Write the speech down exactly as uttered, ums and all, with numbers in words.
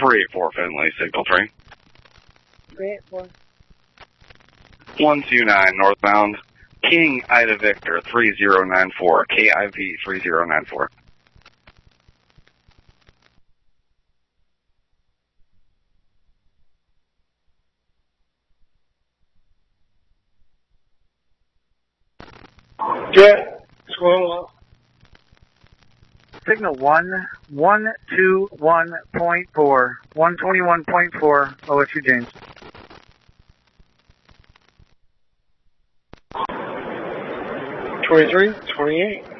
three eight four Finley, signal three. three eight four. one two nine northbound, King Ida Victor three zero nine four, K I V three zero nine four. Jet, what's going on? Signal one, one two one point four, one twenty-one point four, O S U James. twenty-three, twenty-eight.